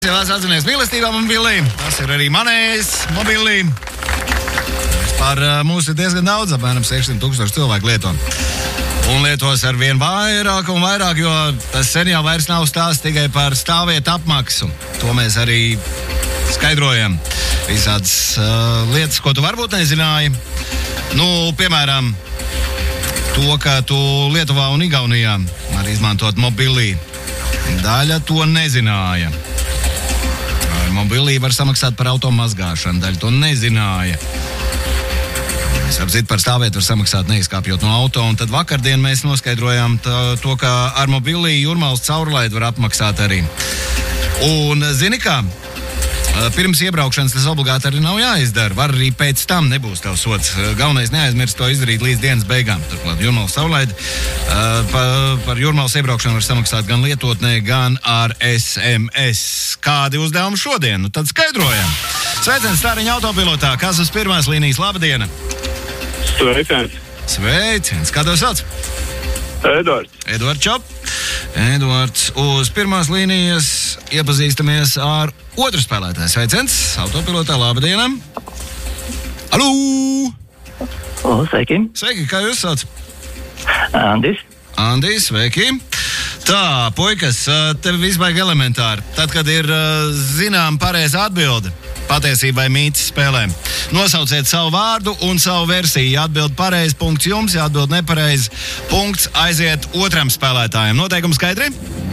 Jau atzinies mīlestībā mobilī, tas ir arī manējs mobilī. Par mūsu ir diezgan daudz, apmēram 600,000 cilvēku lieto. Un lietos ar vien vairāk un vairāk, jo tas sen jau vairs nav stāsts tikai par stāvvietu apmaksu. To mēs arī skaidrojam. Visādas lietas, ko tu varbūt nezināji. Piemēram, to, ka tu Lietuvā un Igaunijā var izmantot mobilī. Daļa to nezināja. Mobilī var samaksāt par auto mazgāšanu, daļa to nezināja. Apzīt, par stāvvietu var samaksāt neizkāpjot no auto, un tad vakardien mēs noskaidrojām to, ka ar mobilī Jūrmālas caurlaidi var apmaksāt arī. Un zini kā? Pirms iebraukšanas tas obligāti arī nav jāizdara. Var arī pēc tam, nebūs tev sots. Galvenais neaizmirst to izdarīt līdz dienas beigām. Turklāt Jūrmālas caurlaidi par Jūrmālas iebraukšanu var samaksāt gan lietotnē, gan ar SMS. Kādi uzdevumi šodien? Tad skaidrojam. Sveiciens Stāriņa autopilotā. Kas uz pirmās līnijas? Labdiena! Sveiciens! Sveiciens! Kā tev sauc? Edvards. Edvards Čop. Edvards uz pirmās līnijas. Iepazīstamies ar otru spēlētāju. Sveiciens! Autopilotā, labdiena! Alū! Sveiki! Sveiki, kā jūs sauc? Andis. Andis, sveiki! Tā, puikas, tev visbaigi elementāri. Tad, kad ir zinām pareiza atbilde, patiesībai mīts spēlē. Nosauciet savu vārdu un savu versiju. Ja atbild pareizi, punkts jums, ja atbild nepareizi, punkts aiziet otram spēlētājam. Noteikumi skaidri?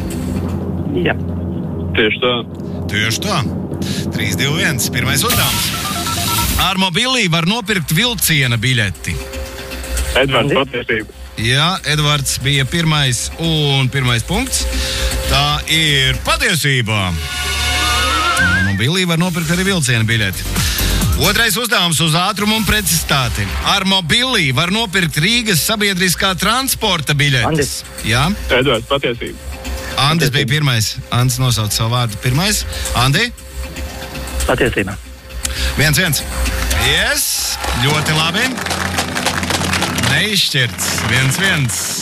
Jā. Tieši tā. Tieši tā. 3, 2, 1. Pirmais uzdevums. Ar mobilī var nopirkt vilciena biļeti. Edvards, patiesība. Jā, Edvards bija pirmais un pirmais punkts. Tā ir patiesība. Mobilī var nopirkt arī vilciena biļeti. Otrais uzdevums uz ātrumu un precizitāti. Ar mobilī var nopirkt Rīgas sabiedriskā transporta biļetes. Andis. Jā. Edvards, patiesība. Andis bija pirmais. Andis nosauca savu vārdu pirmais. Andi? Patiesībā. 1-1. Yes, ļoti labi. Neizšķirts. 1-1.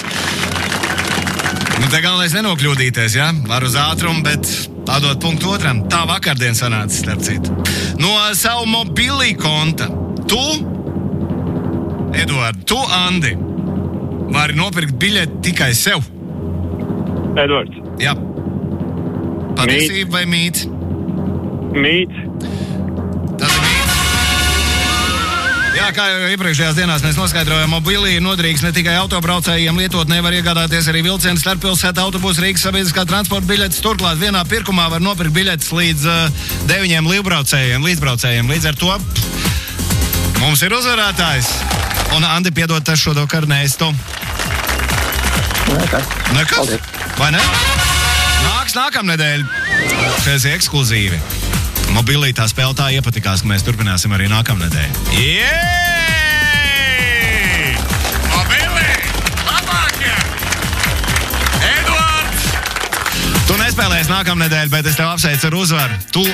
Te galvenais nenokļūdīties, ja? Var uz ātrumu, bet atdot punktu otram. Tā vakardien sanāca, starp citu. No savu mobilī konta. Tu, Eduard, tu, Andi, vari nopirkt biļeti tikai sev. Edvards. Jā. Patiesība vai mīt? Mīt. Tas ir mīts. Jā, kā jau iepriekšējās dienās mēs noskaidrojām, mobilī ir noderīgs ne tikai autobraucējiem, lietotnē var iegādāties arī vilcienu, starppilsētu autobusu, Rīgas sabiedriskā transporta biļetes. Turklāt vienā pirkumā var nopirkt biļetes līdz 9 līdzbraucējiem. Līdz ar to mums ir uzvarētājs. Un Andi, piedod, tas šodokar neestu. Nekas? Vai ne? Nāks nākamnedēļ. Šeit ir ekskluzīvi. Mobilī tā spēle tā iepatikās, ka mēs turpināsim arī nākamnedēļ. Jēj! Mobilī! Labākie! Eduards! Tu nespēlēsi nākamnedēļ, bet es tev apsveicu ar uzvaru. Tu